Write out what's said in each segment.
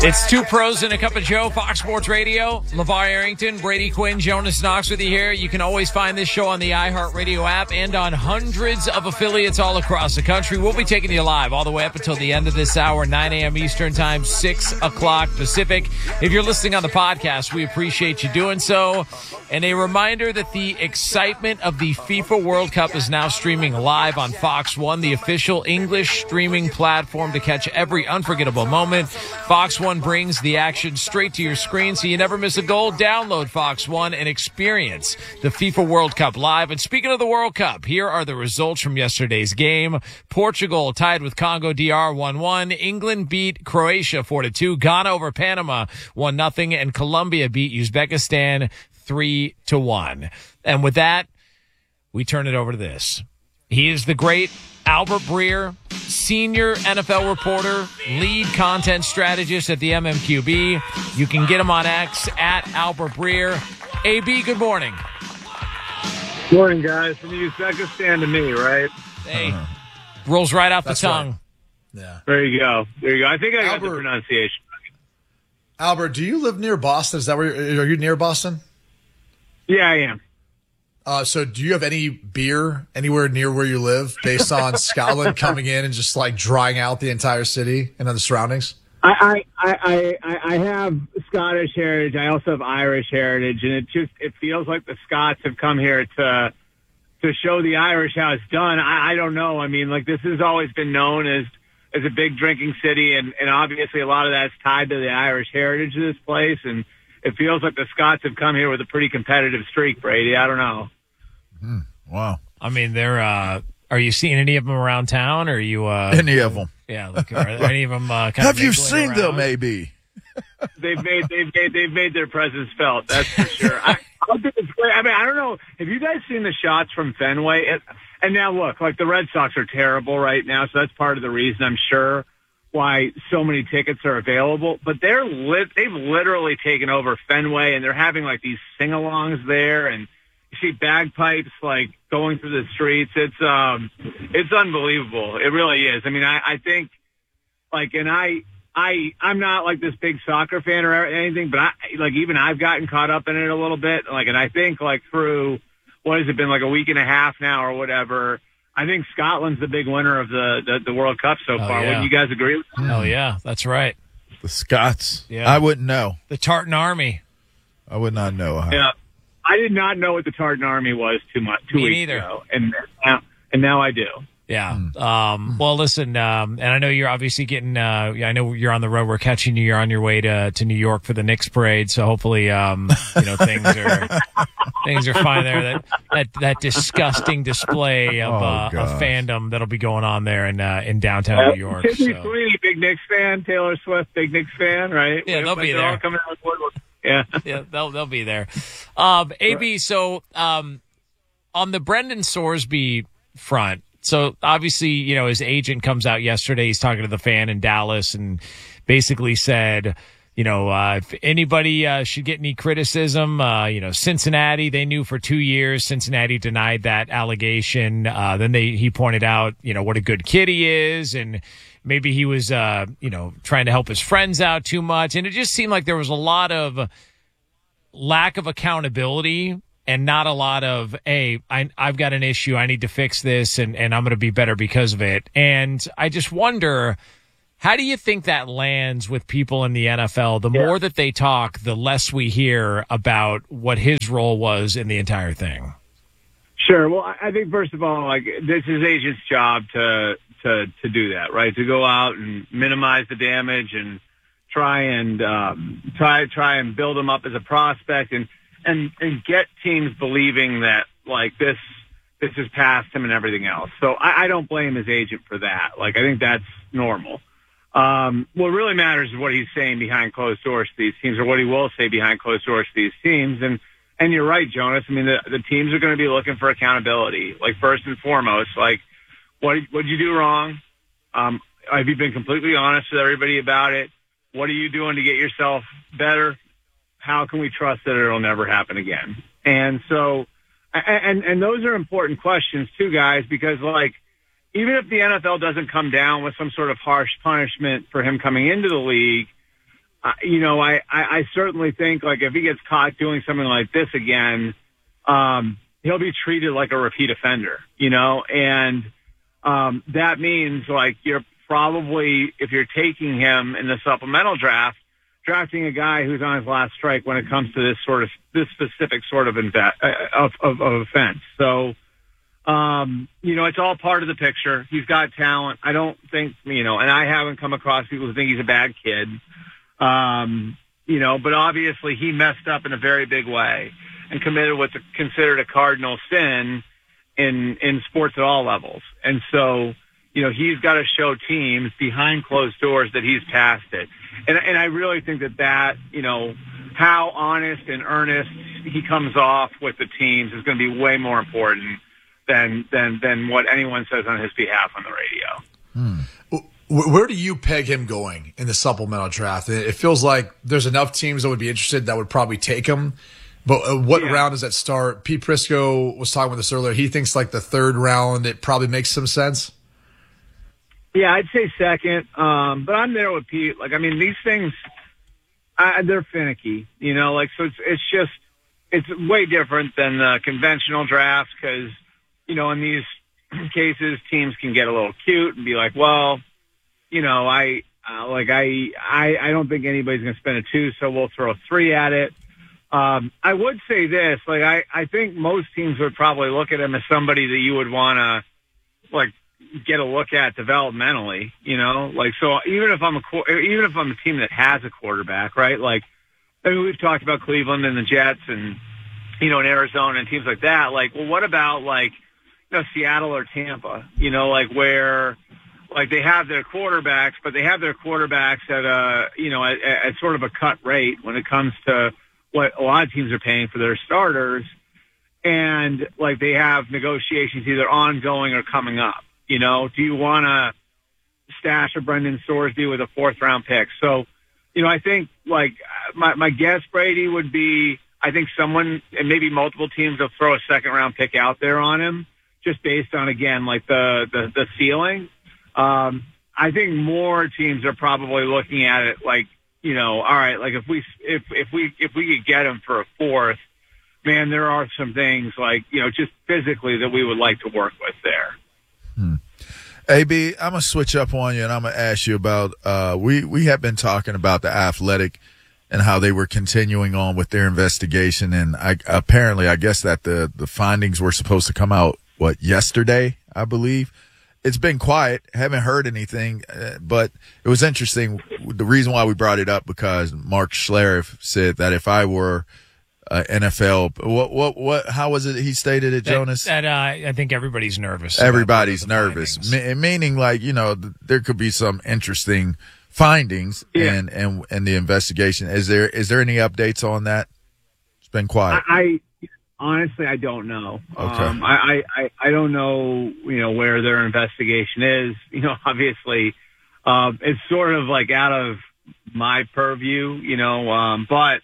It's Two Pros and a Cup of Joe, Fox Sports Radio. LeVar Arrington, Brady Quinn, Jonas Knox with you here. You can always find this show on the iHeartRadio app and on hundreds of affiliates all across the country. We'll be taking you live all the way up until the end of this hour, 9 a.m. Eastern Time, 6 o'clock Pacific. If you're listening on the podcast, we appreciate you doing so. And a reminder that the excitement of the FIFA World Cup is now streaming live on Fox One, the official English streaming platform to catch every unforgettable moment. Fox One brings the action straight to your screen so you never miss a goal. Download Fox One and experience the FIFA World Cup live. And speaking of the World Cup, here are the results from yesterday's game. Portugal tied with Congo DR 1-1. England beat Croatia 4-2. Ghana over Panama 1-0. And Colombia beat Uzbekistan 3-1. And with that, we turn it over to this. He is the great Albert Breer, senior NFL reporter, lead content strategist at the MMQB. You can get him on X at Albert Breer. AB, good morning. Morning, guys. From Uzbekistan to me, right? Hey, rolls right off the tongue. Right. Yeah. There you go. I think I got the pronunciation. Albert, do you live near Boston? Is that where are you near Boston? Yeah, I am. So do you have any beer anywhere near where you live based on Scotland coming in and just like drying out the entire city and then the surroundings? I have Scottish heritage. I also have Irish heritage, and it feels like the Scots have come here to show the Irish how it's done. I don't know. I mean, like, this has always been known as a big drinking city, and obviously a lot of that's tied to the Irish heritage of this place, and it feels like the Scots have come here with a pretty competitive streak, Brady. I don't know. Wow. I mean, are you seeing any of them around town, or are you? Any of them? Yeah. Like, are any of them? Kind Have of you seen around? them? Maybe. They've made their presence felt. That's for sure. I mean, I don't know. Have you guys seen the shots from Fenway? And now look, like, the Red Sox are terrible right now, so that's part of the reason, I'm sure, why so many tickets are available. But they've literally taken over Fenway, and they're having like these sing-alongs there, and you see bagpipes like going through the streets. It's unbelievable. It really is. I mean, I think, like, and I'm not like this big soccer fan or anything, but even I've gotten caught up in it a little bit. Like, and I think, like, through, what has it been, like a week and a half now or whatever, I think Scotland's the big winner of the World Cup so far. Yeah. Wouldn't you guys agree with that? Oh, yeah, that's right. The Scots. Yeah. I wouldn't know. The Tartan Army. I would not know. Yeah. I did not know what the Tartan Army was two Me weeks neither. ago, and now I do. Yeah. Well, listen, and I know you're obviously getting, I know you're on the road. We're catching you. You're on your way to New York for the Knicks parade. So hopefully, things are fine there. That disgusting display of fandom that'll be going on there in downtown New York. Sydney Sweeney, big Knicks fan. Taylor Swift, big Knicks fan, right? Yeah, they'll be they're there. all coming out of the woodwork. Yeah. Yeah, they'll be there. AB, so on the Brendan Sorsby front, so obviously, his agent comes out yesterday. He's talking to the fan in Dallas and basically said, if anybody should get any criticism, Cincinnati, they knew for 2 years. Cincinnati denied that allegation. Then he pointed out, what a good kid he is, and maybe he was, trying to help his friends out too much. And it just seemed like there was a lot of lack of accountability and not a lot of, hey, I've got an issue, I need to fix this, and I'm going to be better because of it. And I just wonder, how do you think that lands with people in the NFL? The more that they talk, the less we hear about what his role was in the entire thing. Sure. Well, I think, first of all, like, this is agent's job to do that, right? To go out and minimize the damage and try and build them up as a prospect and get teams believing that, like, this is past him and everything else. So I don't blame his agent for that. Like, I think that's normal. What really matters is what he's saying behind closed doors to these teams, or what he will say behind closed doors to these teams. And you're right, Jonas. I mean, the teams are going to be looking for accountability. Like, first and foremost, like, what'd you do wrong? Have you been completely honest with everybody about it? What are you doing to get yourself better? How can we trust that it'll never happen again? And so, and those are important questions too, guys, because, like, even if the NFL doesn't come down with some sort of harsh punishment for him coming into the league, I certainly think like if he gets caught doing something like this again, he'll be treated like a repeat offender, and that means like you're probably, if you're taking him in the supplemental draft, drafting a guy who's on his last strike when it comes to this specific sort of offense. So, it's all part of the picture. He's got talent. I don't think, and I haven't come across people who think he's a bad kid. But obviously he messed up in a very big way and committed what's considered a cardinal sin in sports at all levels. And so, he's got to show teams behind closed doors that he's past it. And I really think that, how honest and earnest he comes off with the teams is going to be way more important than what anyone says on his behalf on the radio. Where do you peg him going in the supplemental draft? It feels like there's enough teams that would be interested that would probably take him. But what round does that start? Pete Prisco was talking with us earlier. He thinks like the third round, it probably makes some sense. Yeah, I'd say second. But I'm there with Pete. Like, I mean, these things, they're finicky, so it's way different than the conventional drafts because, in these cases, teams can get a little cute and be like, well, I don't think anybody's going to spend a 2, so we'll throw a 3 at it. I would say this, like, I think most teams would probably look at him as somebody that you would want to, like, get a look at developmentally, so even if I'm a team that has a quarterback, right? Like, I mean, we've talked about Cleveland and the Jets and, in Arizona and teams like that. Like, well, what about like, Seattle or Tampa, where, like, they have their quarterbacks, but they have their quarterbacks at at sort of a cut rate when it comes to what a lot of teams are paying for their starters. And like, they have negotiations either ongoing or coming up. Do you want to stash a Brendan Sorsby with a 4th round pick? So, I think like my guess, Brady, would be, I think someone and maybe multiple teams will throw a 2nd round pick out there on him just based on, again, like the ceiling. I think more teams are probably looking at it like, all right, like if we could get him for a 4th, man, there are some things like, just physically that we would like to work with there. AB, I'm going to switch up on you and I'm going to ask you about, we have been talking about the Athletic and how they were continuing on with their investigation. And I guess that the findings were supposed to come out, yesterday, I believe. It's been quiet. Haven't heard anything, but it was interesting. The reason why we brought it up because Mark Schlereth said that if I were NFL, how was it he stated it, Jonas? That I think everybody's nervous. Everybody's nervous, meaning like, there could be some interesting findings in the investigation. Is there any updates on that? It's been quiet. Honestly, I don't know. Okay. I don't know, where their investigation is. Obviously, it's sort of like out of my purview, but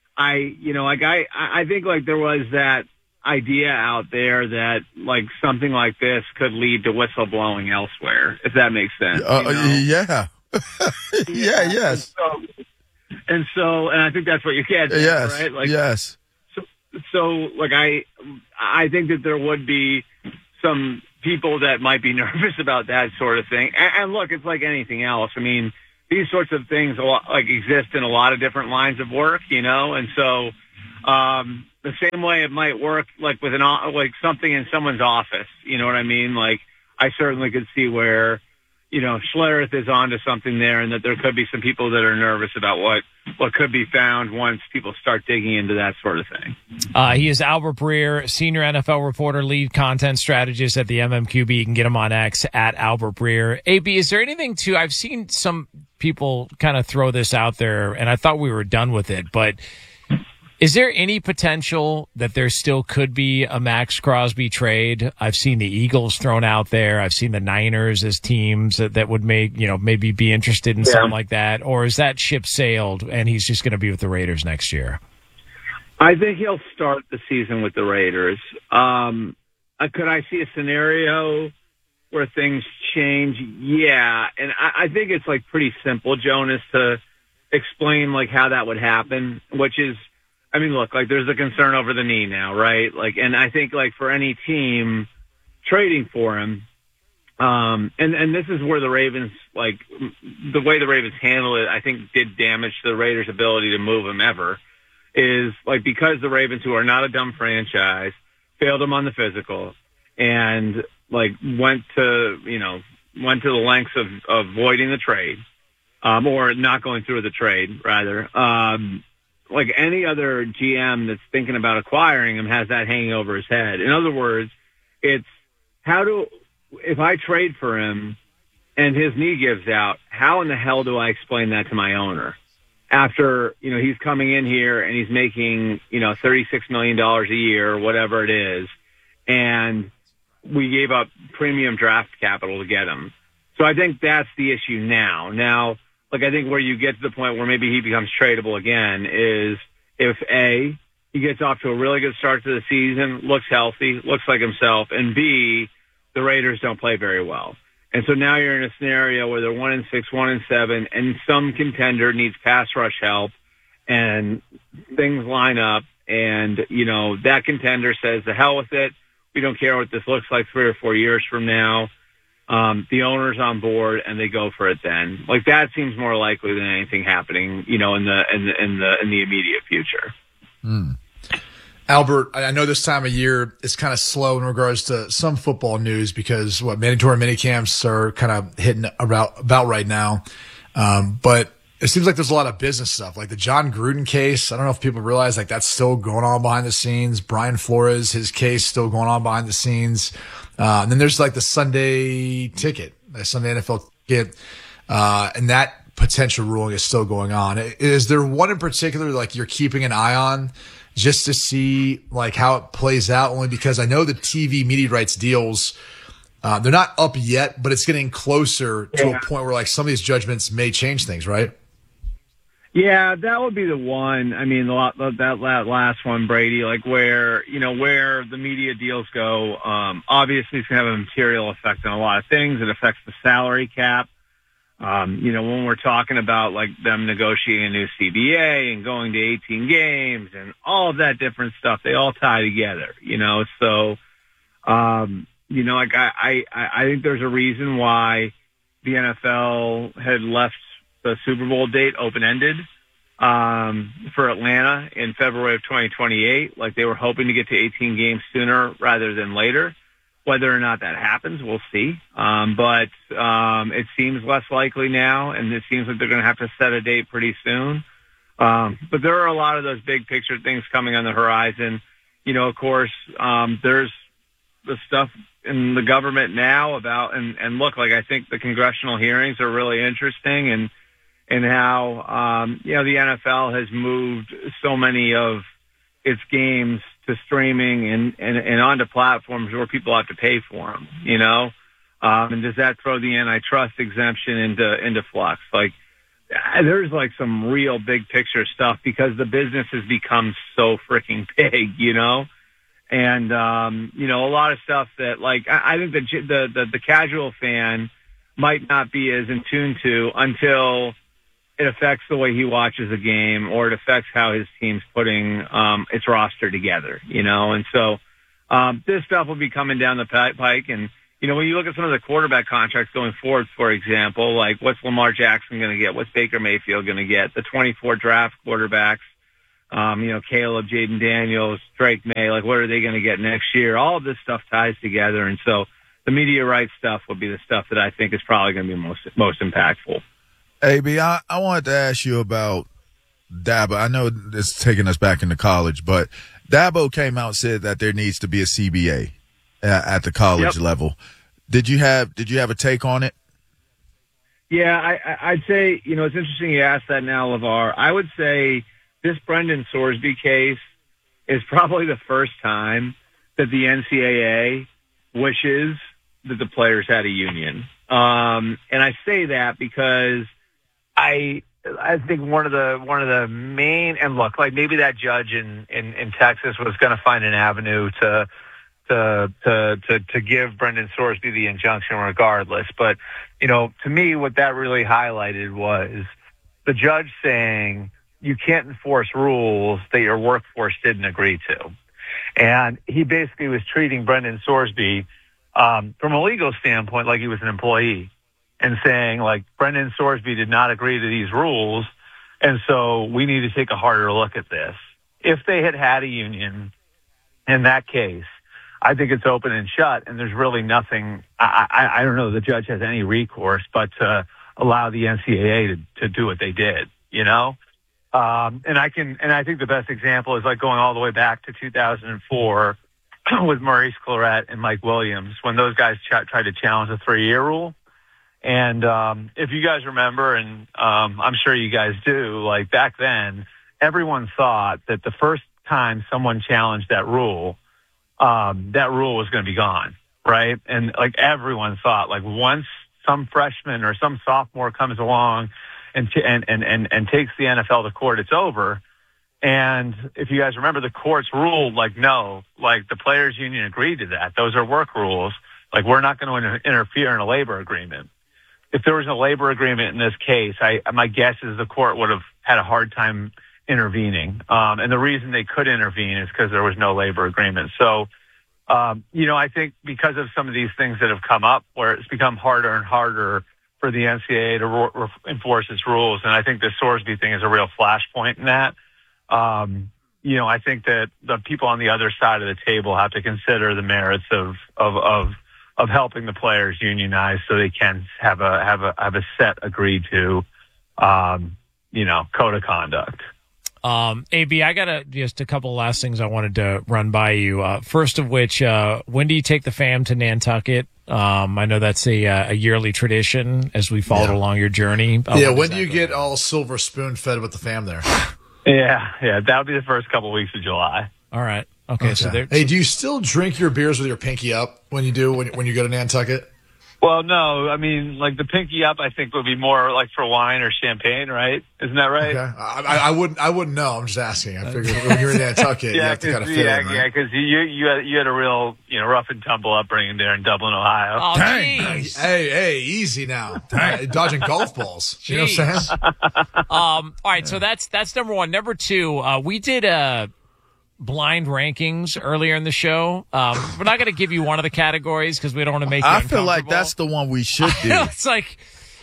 I think like there was that idea out there that like something like this could lead to whistleblowing elsewhere, if that makes sense. Yeah. Yes. And I think that's what you're getting. Yes. Right? Like, yes. So like I think that there would be some people that might be nervous about that sort of thing. And look, it's like anything else. I mean, these sorts of things like exist in a lot of different lines of work, and so the same way it might work like with something in someone's office, you know what I mean? Like I certainly could see where, Schlereth is onto something there and that there could be some people that are nervous about what could be found once people start digging into that sort of thing. He is Albert Breer, senior NFL reporter, lead content strategist at the MMQB. You can get him on X at Albert Breer. AB, is there anything I've seen some people kind of throw this out there and I thought we were done with it, but is there any potential that there still could be a Max Crosby trade? I've seen the Eagles thrown out there. I've seen the Niners as teams that would maybe be interested in something like that. Or is that ship sailed and he's just going to be with the Raiders next year? I think he'll start the season with the Raiders. Could I see a scenario where things change? Yeah. And I think it's like pretty simple, Jonas, explain like how that would happen, which is, I mean, look, like there's a concern over the knee now, right? Like, and I think like for any team trading for him, and this is where the Ravens, like the way the Ravens handle it, I think did damage to the Raiders' ability to move him ever, is like because the Ravens, who are not a dumb franchise, failed him on the physical and like went to the lengths of avoiding the trade, or not going through the trade rather. Like any other GM that's thinking about acquiring him has that hanging over his head. In other words, it's if I trade for him and his knee gives out, how in the hell do I explain that to my owner? After, he's coming in here and he's making, $36 million a year or whatever it is. And we gave up premium draft capital to get him. So I think that's the issue now. Now, like, I think where you get to the point where maybe he becomes tradable again is if A, he gets off to a really good start to the season, looks healthy, looks like himself, and B, the Raiders don't play very well. And so now you're in a scenario where they're 1-6, 1-7, and some contender needs pass rush help, and things line up, and, that contender says, the hell with it. We don't care what this looks like 3 or 4 years from now. The owner's on board and they go for it then. Like that seems more likely than anything happening, in the immediate future. Albert, I know this time of year is kind of slow in regards to some football news because mandatory minicamps are kind of hitting about right now. But it seems like there's a lot of business stuff, like the John Gruden case. I don't know if people realize like that's still going on behind the scenes. Brian Flores, his case still going on behind the scenes. And then there's like the Sunday ticket, the Sunday NFL ticket, and that potential ruling is still going on. Is there one in particular like you're keeping an eye on just to see like how it plays out? Only because I know the TV media rights deals, they're not up yet, but it's getting closer to a point where like some of these judgments may change things, right? Yeah, that would be the one. I mean, that last one, Brady, like where the media deals go, obviously it's going to have a material effect on a lot of things. It affects the salary cap. When we're talking about like them negotiating a new CBA and going to 18 games and all of that different stuff, they all tie together, so, like I think there's a reason why the NFL had left the Super Bowl date open-ended, for Atlanta in February of 2028. Like they were hoping to get to 18 games sooner rather than later. Whether or not that happens, we'll see. But it seems less likely now, and it seems like they're going to have to set a date pretty soon. But there are a lot of those big picture things coming on the horizon. Of course, there's the stuff in the government now about, and look, like I think the congressional hearings are really interesting, and how, the NFL has moved so many of its games to streaming and onto platforms where people have to pay for them, and does that throw the antitrust exemption into flux? Like there's like some real big picture stuff because the business has become so freaking big, and, a lot of stuff that like, I think the casual fan might not be as in tune to until it affects the way he watches a game, or it affects how his team's putting its roster together, And so this stuff will be coming down the pike. And, when you look at some of the quarterback contracts going forward, for example, like what's Lamar Jackson going to get? What's Baker Mayfield going to get? The 24 draft quarterbacks, Caleb, Jaden Daniels, Drake May, like what are they going to get next year? All of this stuff ties together. And so the media rights stuff will be the stuff that I think is probably going to be most impactful. AB, I wanted to ask you about Dabo. I know it's taking us back into college, but Dabo came out and said that there needs to be a CBA at the college level. Did you have a take on it? Yeah, I'd say, it's interesting you asked that now, LeVar. I would say this Brendan Sorsby case is probably the first time that the NCAA wishes that the players had a union. And I say that because I think one of the main, and look, like maybe that judge in Texas was going to find an avenue to give Brendan Sorsby the injunction regardless. But, to me, what that really highlighted was the judge saying you can't enforce rules that your workforce didn't agree to. And he basically was treating Brendan Sorsby from a legal standpoint like he was an employee and saying, like, Brendan Sorsby did not agree to these rules, and so we need to take a harder look at this. If they had a union in that case, I think it's open and shut, and there's really nothing. I don't know the judge has any recourse but to allow the NCAA to do what they did, you know? And I think the best example is like going all the way back to 2004 with Maurice Clarett and Mike Williams when those guys tried to challenge the 3-year rule. And if you guys remember, and I'm sure you guys do, like back then, everyone thought that the first time someone challenged that rule was going to be gone, right? And like everyone thought, like once some freshman or some sophomore comes along and takes the NFL to court, it's over. And if you guys remember, the courts ruled like, no, like the players union agreed to that. Those are work rules. Like we're not going to interfere in a labor agreement. If there was a labor agreement in this case, my guess is the court would have had a hard time intervening. And the reason they could intervene is because there was no labor agreement. So, I think because of some of these things that have come up where it's become harder and harder for the NCAA to enforce its rules. And I think the Sorsby thing is a real flashpoint in that. I think that the people on the other side of the table have to consider the merits of helping the players unionize so they can have a set agreed to, code of conduct. AB, I got just a couple of last things I wanted to run by you. First of which, when do you take the fam to Nantucket? I know that's a yearly tradition as we followed along your journey. When do you get all silver spoon fed with the fam there? Yeah, that would be the first couple of weeks of July. All right. Okay. So hey, do you still drink your beers with your pinky up when you go to Nantucket? Well, no. I mean, like the pinky up, I think would be more like for wine or champagne, right? Isn't that right? Okay. I wouldn't know. I'm just asking. I figured when you're in Nantucket, you have to kind of fit in, right? Yeah, because you had a real rough and tumble upbringing there in Dublin, Ohio. Oh, dang! Hey, easy now. Dodging golf balls. You know what I'm saying? All right. So that's number one. Number two, we did blind rankings earlier in the show. We're not going to give you one of the categories because we don't want to make you uncomfortable. I feel like that's the one we should do. It's like,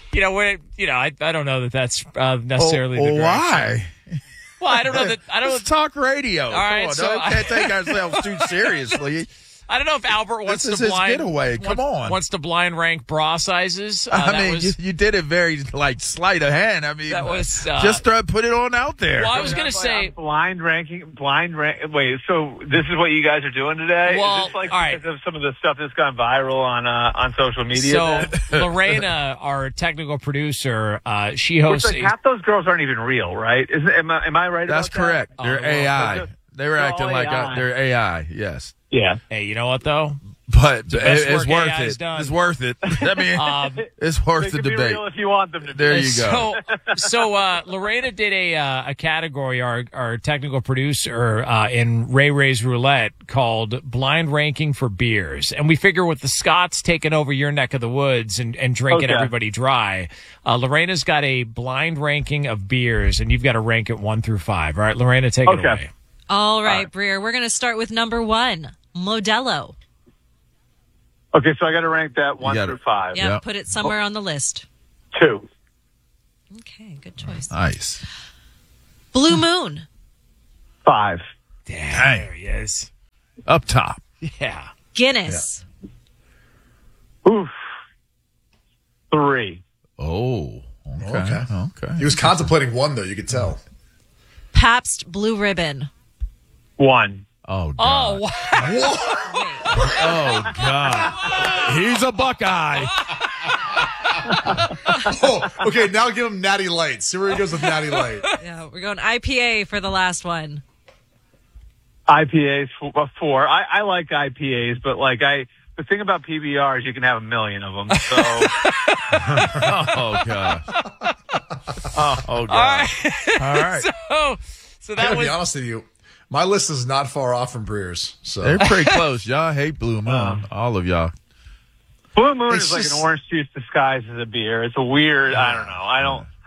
I don't know that's necessarily the direction. Why? Well, I don't know that. It's talk radio. All right, we can't take ourselves too seriously. I don't know if Albert wants this to is blind. His getaway. Come on. Wants to blind rank bra sizes. You did it very sleight of hand. I mean, that was just put it on out there. Well, I was going to say blind ranking. Wait, so this is what you guys are doing today? Well, is this like all right. because of some of the stuff that's gone viral on social media? So Lorena, our technical producer, she hosts. Which, half those girls aren't even real, right? Am I right? That's about correct. That? They're AI. They were acting like AI. They're AI. Yes. Yeah. Hey, you know what though? But it's worth AI's it. done. It's worth it. I mean, it's worth the debate. Be real if you want them to be. There you go. So Lorena did a category, our technical producer in Ray's Roulette called Blind Ranking for Beers. And we figure with the Scots taking over your neck of the woods and drinking everybody dry, Lorena's got a blind ranking of beers, and you've got to rank it 1 through 5. All right, Lorena, take it away. All right, Breer. We're going to start with number 1, Modelo. Okay, so I got to rank that 1 through 5. Yeah, put it somewhere on the list. 2. Okay, good choice. Nice. Blue Moon. 5. Damn, there he is. Up top. Yeah. Guinness. Yeah. Oof. 3. Oh, okay. He was contemplating 1, though. You could tell. Pabst Blue Ribbon. 1. Oh, God. Oh, wow. Oh, God. He's a Buckeye. Okay, now give him Natty Light. See where he goes with Natty Light. Yeah, we're going IPA for the last one. IPAs 4. I like IPAs, but the thing about PBR is you can have a million of them. So. Oh, God. Oh, God. All right. So that I gotta was. be honest with you. My list is not far off from Breer's. So They're pretty close. Y'all hate Blue Moon. All of y'all. Blue Moon It's is like just- an orange juice disguised as a beer. It's a weird. I don't know.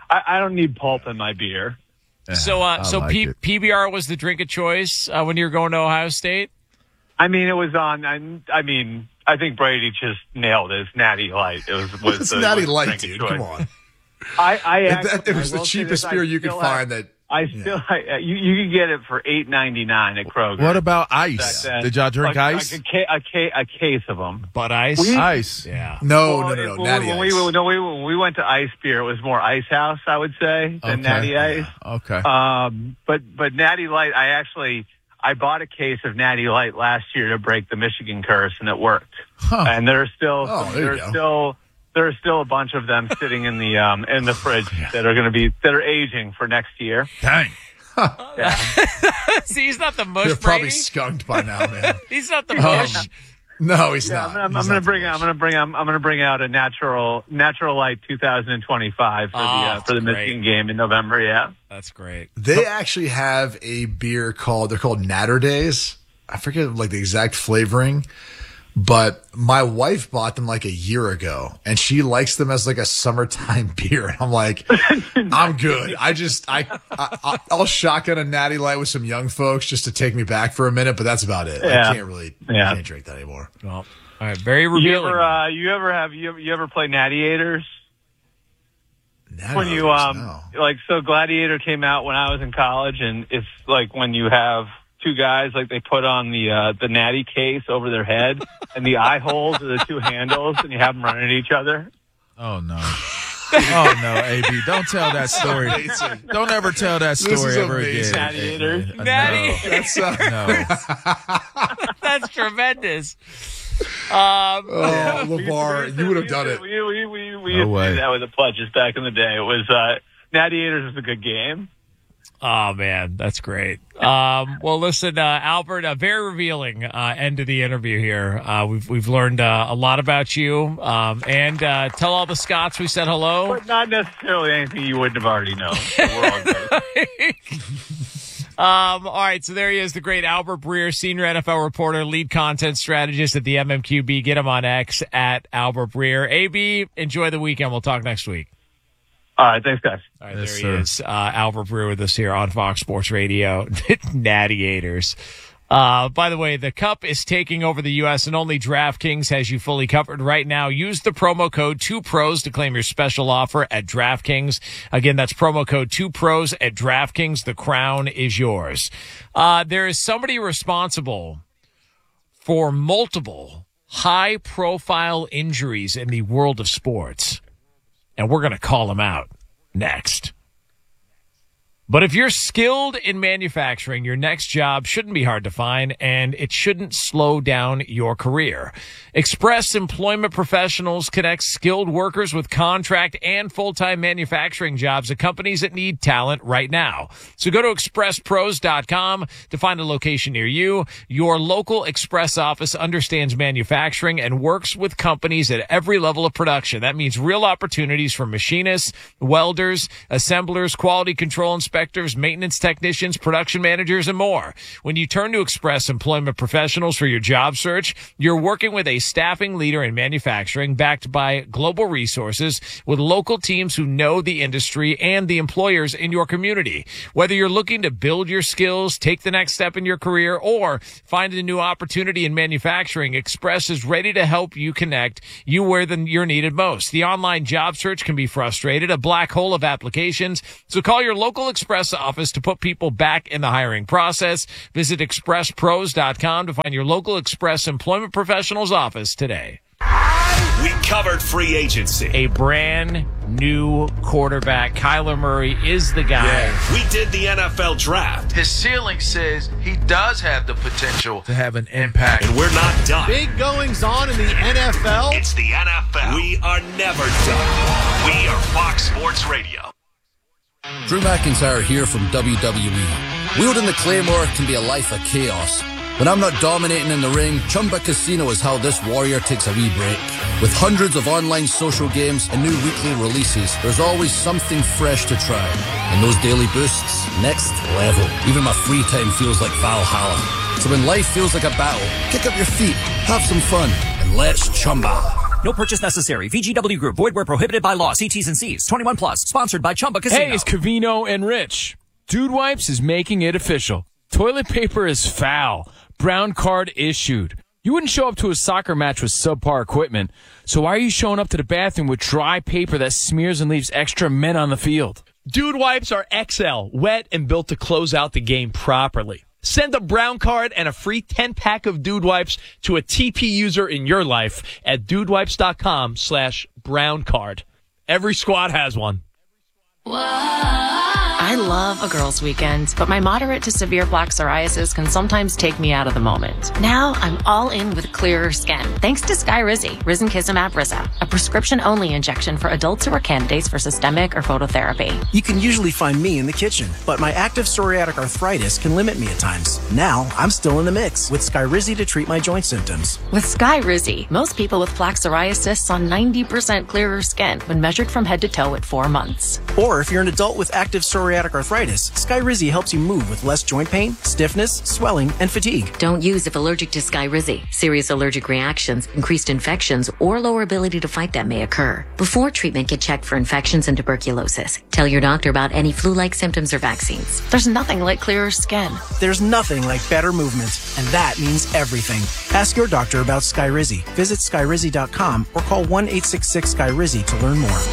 I don't need pulp in my beer. So PBR was the drink of choice when you were going to Ohio State? I mean, it was on. I think Brady just nailed his Natty Light. It's Natty Light, dude. Come on. It was the cheapest beer you could find. You can get it for $8.99 at Kroger. What about ice? Did y'all drink ice? A case of them. But ice? Ice. Yeah. No. Natty Ice. When we went to Ice Beer, it was more Ice House, I would say, than Natty Ice. Okay. But Natty Light, I bought a case of Natty Light last year to break the Michigan curse, and it worked. Huh. And there are still a bunch of them sitting in the fridge that are aging for next year. Dang. Yeah. See, he's not the mush. They're probably Brady. skunked by now, man. He's not the mush. No, he's not. I'm going to bring out a natural light 2025 for the Michigan game in November. Yeah, that's great. They actually have a beer they're called Natter Days. I forget the exact flavoring, but my wife bought them a year ago, and she likes them as a summertime beer. And I'm like, I'm good. I'll shotgun a Natty Light with some young folks just to take me back for a minute, but that's about it. Yeah. I can't drink that anymore. Well, all right, very revealing. You ever play Natty-Ators? When you no. So Gladiator came out when I was in college, and it's when you have two guys, they put on the Natty case over their head, and the eye holes are the two handles, and you have them running at each other. Oh no! Oh no, AB! Don't tell that story. Don't ever tell that story ever again. Natty-Ators. Natty. No. That's tremendous. LeVar, you would have done it. We used to do that with the Pledges back in the day. It was Natty-Ators was a good game. Oh, man, that's great. Well, listen, Albert, a very revealing end to the interview here. We've learned a lot about you, and tell all the Scots we said hello. But not necessarily anything you wouldn't have already known. So we're all good. All right, so there he is, the great Albert Breer, senior NFL reporter, lead content strategist at the MMQB. Get him on X at Albert Breer. AB, enjoy the weekend. We'll talk next week. All right, thanks, guys. All right, there he is, Albert Breer with us here on Fox Sports Radio. Natty-Ators. By the way, the Cup is taking over the U.S. and only DraftKings has you fully covered right now. Use the promo code 2pros to claim your special offer at DraftKings. Again, that's promo code 2pros at DraftKings. The crown is yours. There is somebody responsible for multiple high-profile injuries in the world of sports, and we're going to call him out next. But if you're skilled in manufacturing, your next job shouldn't be hard to find, and it shouldn't slow down your career. Express Employment Professionals connects skilled workers with contract and full-time manufacturing jobs at companies that need talent right now. So go to expresspros.com to find a location near you. Your local Express office understands manufacturing and works with companies at every level of production. That means real opportunities for machinists, welders, assemblers, quality control inspectors, maintenance technicians, production managers, and more. When you turn to Express Employment Professionals for your job search, you're working with a staffing leader in manufacturing backed by global resources with local teams who know the industry and the employers in your community. Whether you're looking to build your skills, take the next step in your career, or find a new opportunity in manufacturing, Express is ready to help you connect you where you're needed most. The online job search can be frustrated, a black hole of applications, so call your local Express office to put people back in the hiring process. Visit expresspros.com to find your local Express Employment Professionals office today. We covered free agency. A brand new quarterback. Kyler Murray is the guy. Yeah. We did the NFL draft. His ceiling says he does have the potential to have an impact. And we're not done. Big goings on in the NFL. It's the NFL. We are never done. We are Fox Sports Radio. Drew McIntyre here from WWE. Wielding the Claymore can be a life of chaos. When I'm not dominating in the ring, Chumba Casino is how this warrior takes a wee break. With hundreds of online social games and new weekly releases, there's always something fresh to try. And those daily boosts, next level. Even my free time feels like Valhalla. So when life feels like a battle, kick up your feet, have some fun, and let's Chumba. No purchase necessary. VGW Group. Void where prohibited by law. See T's and C's. 21 plus. Sponsored by Chumba Casino. Hey, it's Covino and Rich. Dude Wipes is making it official. Toilet paper is foul. Brown card issued. You wouldn't show up to a soccer match with subpar equipment, so why are you showing up to the bathroom with dry paper that smears and leaves extra men on the field? Dude Wipes are XL, wet, and built to close out the game properly. Send a brown card and a free 10-pack of Dude Wipes to a TP user in your life at dudewipes.com/brown card. Every squad has one. I love a girls' weekend, but my moderate to severe plaque psoriasis can sometimes take me out of the moment. Now I'm all in with clearer skin, thanks to Skyrizi, Risankizumab Rizza, a prescription-only injection for adults who are candidates for systemic or phototherapy. You can usually find me in the kitchen, but my active psoriatic arthritis can limit me at times. Now I'm still in the mix with Skyrizi to treat my joint symptoms. With Skyrizi, most people with plaque psoriasis saw 90% clearer skin when measured from head to toe at 4 months. Or if you're an adult with active psoriatic arthritis, Skyrizi helps you move with less joint pain, stiffness, swelling, and fatigue. Don't use if allergic to Skyrizi. Serious allergic reactions, increased infections, or lower ability to fight them may occur. Before treatment, get checked for infections and tuberculosis. Tell your doctor about any flu-like symptoms or vaccines. There's nothing like clearer skin. There's nothing like better movement, and that means everything. Ask your doctor about Skyrizi. Visit Skyrizi.com or call 1-866-SKYRIZI to learn more.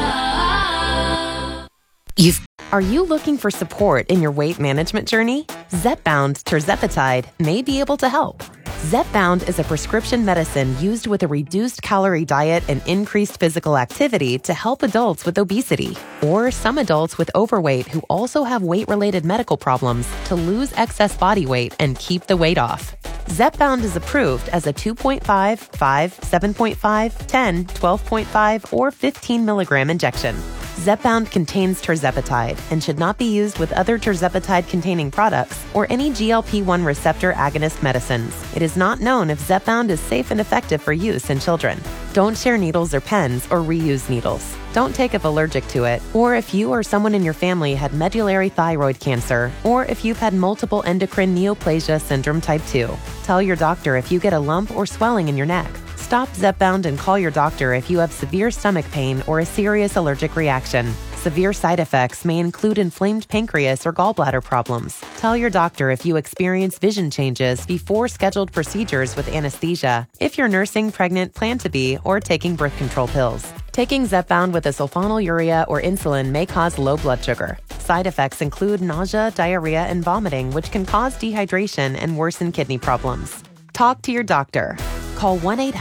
Are you looking for support in your weight management journey? Zepbound tirzepatide may be able to help. Zepbound is a prescription medicine used with a reduced calorie diet and increased physical activity to help adults with obesity or some adults with overweight who also have weight-related medical problems to lose excess body weight and keep the weight off. Zepbound is approved as a 2.5, 5, 7.5, 10, 12.5, or 15 milligram injection. Zepbound contains tirzepatide and should not be used with other tirzepatide-containing products or any GLP-1 receptor agonist medicines. It is not known if Zepbound is safe and effective for use in children. Don't share needles or pens or reuse needles. Don't take if allergic to it, or if you or someone in your family had medullary thyroid cancer, or if you've had multiple endocrine neoplasia syndrome type 2. Tell your doctor if you get a lump or swelling in your neck. Stop Zepbound and call your doctor if you have severe stomach pain or a serious allergic reaction. Severe side effects may include inflamed pancreas or gallbladder problems. Tell your doctor if you experience vision changes before scheduled procedures with anesthesia, if you're nursing, pregnant, plan to be, or taking birth control pills. Taking Zepbound with a sulfonylurea or insulin may cause low blood sugar. Side effects include nausea, diarrhea, and vomiting, which can cause dehydration and worsen kidney problems. Talk to your doctor. Call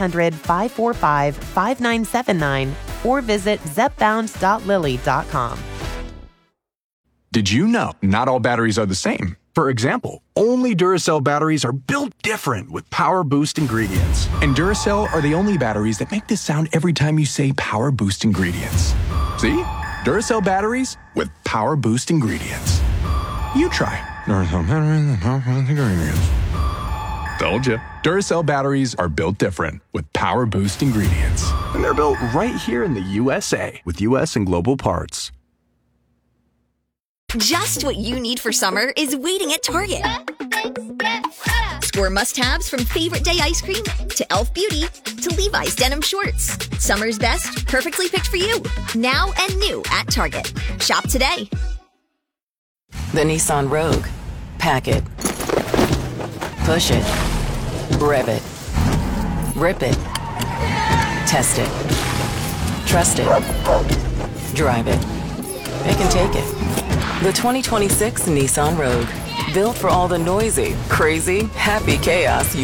1-800-545-5979 or visit zepbound.lilly.com. Did you know not all batteries are the same? For example, only Duracell batteries are built different with Power Boost ingredients. And Duracell are the only batteries that make this sound every time you say Power Boost ingredients. See? Duracell batteries with Power Boost ingredients. You try Duracell batteries with Power Boost ingredients. Told you. Duracell batteries are built different with Power Boost ingredients. And they're built right here in the USA with US and global parts. Just what you need for summer is waiting at Target. Score must-haves from Favorite Day ice cream to Elf Beauty to Levi's denim shorts. Summer's best, perfectly picked for you. Now and new at Target. Shop today. The Nissan Rogue. Pack it. Push it. Rev it. Rip it. Test it. Trust it. Drive it. It can take it. The 2026 Nissan Rogue. Built for all the noisy, crazy, happy chaos